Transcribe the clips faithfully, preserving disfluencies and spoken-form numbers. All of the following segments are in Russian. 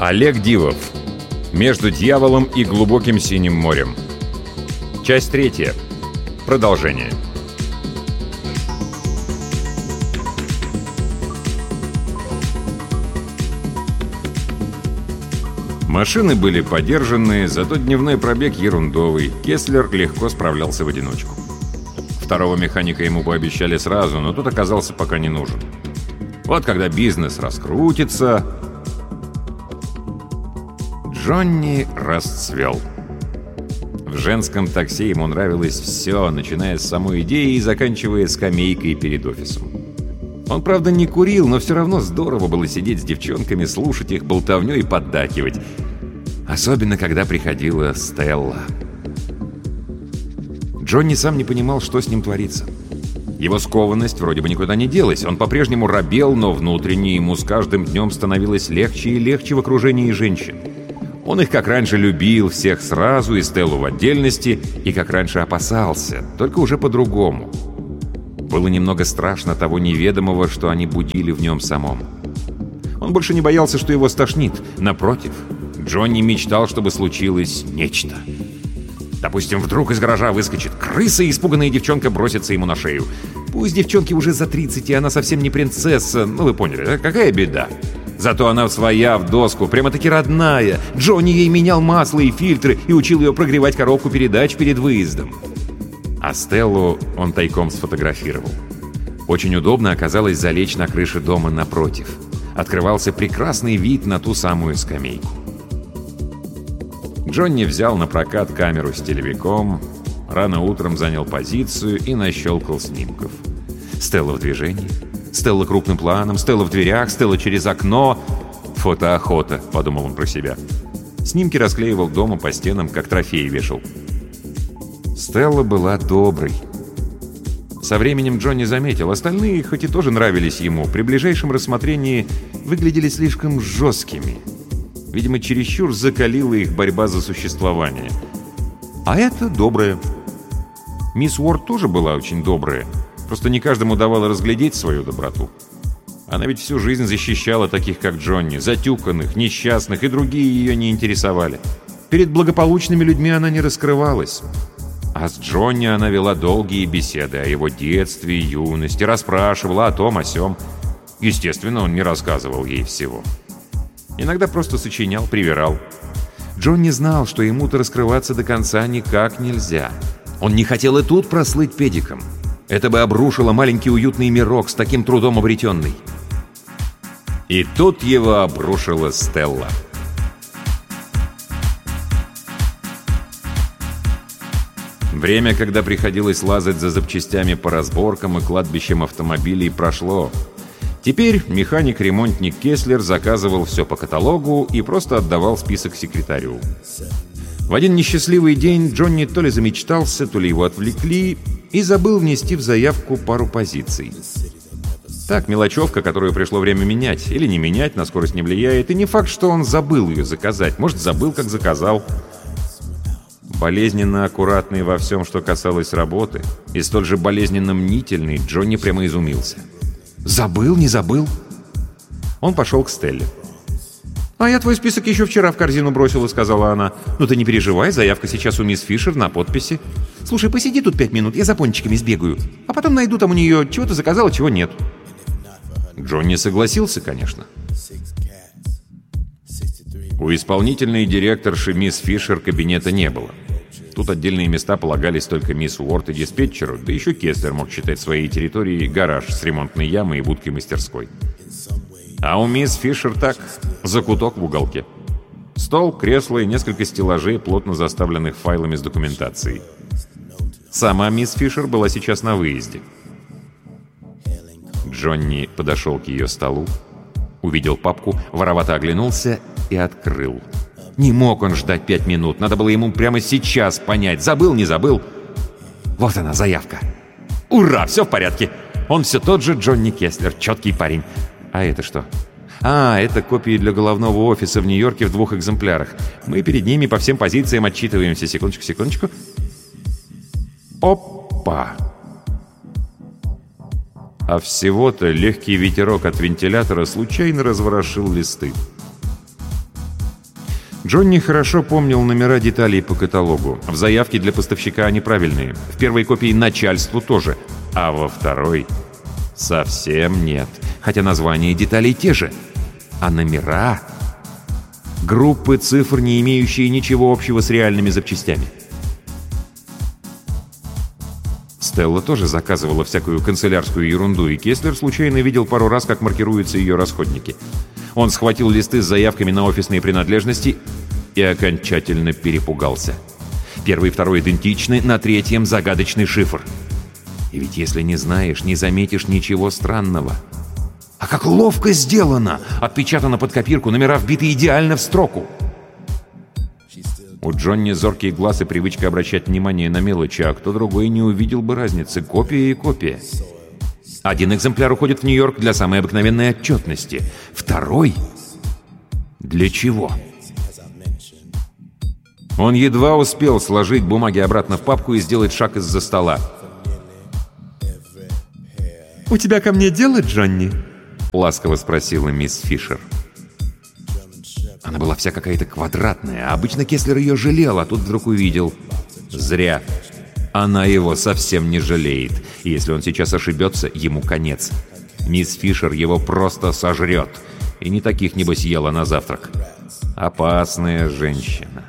Олег Дивов. Между дьяволом и глубоким синим морем. Часть третья. Продолжение. Машины были подержанные, зато дневной пробег ерундовый. Кеслер легко справлялся в одиночку. Второго механика ему пообещали сразу, но тот оказался пока не нужен. Вот когда бизнес раскрутится... Джонни расцвел. В женском такси ему нравилось все, начиная с самой идеи и заканчивая скамейкой перед офисом. Он, правда, не курил, но все равно здорово было сидеть с девчонками, слушать их болтовню и поддакивать. Особенно, когда приходила Стелла. Джонни сам не понимал, что с ним творится. Его скованность вроде бы никуда не делась. Он по-прежнему робел, но внутренне ему с каждым днем становилось легче и легче в окружении женщин. Он их как раньше любил, всех сразу, и Стеллу в отдельности, и как раньше опасался, только уже по-другому. Было немного страшно того неведомого, что они будили в нем самом. Он больше не боялся, что его стошнит. Напротив, Джонни мечтал, чтобы случилось нечто. Допустим, вдруг из гаража выскочит крыса, и испуганная девчонка бросится ему на шею. Пусть девчонке уже за тридцать, и она совсем не принцесса, ну вы поняли, да? Какая беда? Зато она своя в доску, прямо-таки родная. Джонни ей менял масло и фильтры и учил ее прогревать коробку передач перед выездом. А Стеллу он тайком сфотографировал. Очень удобно оказалось залечь на крыше дома напротив. Открывался прекрасный вид на ту самую скамейку. Джонни взял на прокат камеру с телевиком, рано утром занял позицию и нащелкал снимков. Стелла в движении, Стелла крупным планом, Стелла в дверях, Стелла через окно. Фотоохота, подумал он про себя. Снимки расклеивал дома по стенам, как трофеи вешал. Стелла была доброй. Со временем Джонни заметил, остальные, хоть и тоже нравились ему, при ближайшем рассмотрении выглядели слишком жесткими. Видимо, чересчур закалила их борьба за существование. А это добрая. Мисс Уорд тоже была очень добрая. Просто не каждому давало разглядеть свою доброту. Она ведь всю жизнь защищала таких, как Джонни, затюканных, несчастных, и другие ее не интересовали. Перед благополучными людьми она не раскрывалась. А с Джонни она вела долгие беседы о его детстве и юности, расспрашивала о том, о сём. Естественно, он не рассказывал ей всего. Иногда просто сочинял, привирал. Джонни знал, что ему-то раскрываться до конца никак нельзя. Он не хотел и тут прослыть педиком. Это бы обрушило маленький уютный мирок, с таким трудом обретенный. И тут его обрушила Стелла. Время, когда приходилось лазать за запчастями по разборкам и кладбищам автомобилей, прошло. Теперь механик-ремонтник Кеслер заказывал все по каталогу и просто отдавал список секретарю. В один несчастливый день Джонни то ли замечтался, то ли его отвлекли, и забыл внести в заявку пару позиций. Так, мелочевка, которую пришло время менять. Или не менять, на скорость не влияет. И не факт, что он забыл ее заказать. Может, забыл, как заказал. Болезненно аккуратный во всем, что касалось работы, и столь же болезненно мнительный, Джонни прямо изумился. Забыл, не забыл? Он пошел к Стелле. «А я твой список еще вчера в корзину бросила», — сказала она. «Ну ты не переживай, заявка сейчас у мисс Фишер на подписи. Слушай, посиди тут пять минут, я за пончиками сбегаю, а потом найду там у нее, чего ты заказала, чего нет». Джонни согласился, конечно. У исполнительной директорши мисс Фишер кабинета не было. Тут отдельные места полагались только мисс Уорд и диспетчеру, да еще Кеслер мог считать своей территорией гараж с ремонтной ямой и будкой-мастерской. А у мисс Фишер так, закуток в уголке. Стол, кресло и несколько стеллажей, плотно заставленных файлами с документацией. Сама мисс Фишер была сейчас на выезде. Джонни подошел к ее столу, увидел папку, воровато оглянулся и открыл. Не мог он ждать пять минут, надо было ему прямо сейчас понять, забыл, не забыл. Вот она, заявка. Ура, все в порядке. Он все тот же Джонни Кеслер, четкий парень. А это что? А, это копии для головного офиса в Нью-Йорке в двух экземплярах. Мы перед ними по всем позициям отчитываемся. Секундочку, секундочку. Опа! А всего-то легкий ветерок от вентилятора случайно разворошил листы. Джонни хорошо помнил номера деталей по каталогу. В заявке для поставщика они правильные. В первой копии начальству тоже. А во второй совсем нет. Хотя названия деталей те же. А номера — группы цифр, не имеющие ничего общего с реальными запчастями. Стелла тоже заказывала всякую канцелярскую ерунду, и Кеслер случайно видел пару раз, как маркируются ее расходники. Он схватил листы с заявками на офисные принадлежности и окончательно перепугался. Первый и второй идентичны, на третьем загадочный шифр. И ведь если не знаешь, не заметишь ничего странного. А как ловко сделано! Отпечатано под копирку, номера вбиты идеально в строку. У Джонни зоркий глаз и привычка обращать внимание на мелочи, а кто другой не увидел бы разницы. Копия и копия. Один экземпляр уходит в Нью-Йорк для самой обыкновенной отчетности. Второй? Для чего? Он едва успел сложить бумаги обратно в папку и сделать шаг из-за стола. «У тебя ко мне дело, Джонни?» — ласково спросила мисс Фишер. Она была вся какая-то квадратная, а обычно Кеслер ее жалел, а тут вдруг увидел. Зря. Она его совсем не жалеет. И если он сейчас ошибется, ему конец. Мисс Фишер его просто сожрет. И не таких, небось, ела на завтрак. Опасная женщина.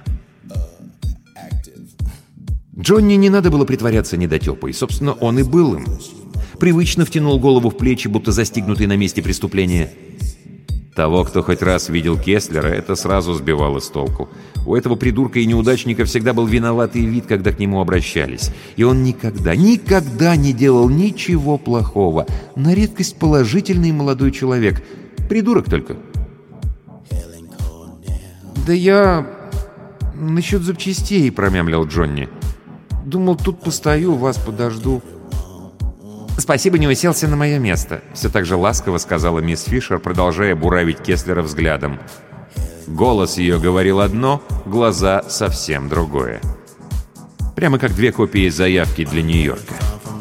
Джонни не надо было притворяться недотепой. Собственно, он и был им. Привычно втянул голову в плечи, будто застигнутый на месте преступления. Того, кто хоть раз видел Кеслера, это сразу сбивало с толку. У этого придурка и неудачника всегда был виноватый вид, когда к нему обращались. И он никогда, никогда не делал ничего плохого. На редкость положительный молодой человек. Придурок только. «Да я... насчет запчастей», — промямлил Джонни. «Думал, тут постою, вас подожду». «Спасибо, не уселся на мое место», — все так же ласково сказала мисс Фишер, продолжая буравить Кеслера взглядом. Голос ее говорил одно, глаза совсем другое. Прямо как две копии заявки для Нью-Йорка.